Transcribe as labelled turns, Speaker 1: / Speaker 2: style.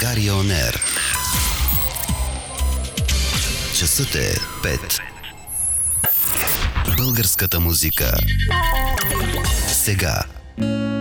Speaker 1: България On Air. Часът е 5. Българската музика. Сега.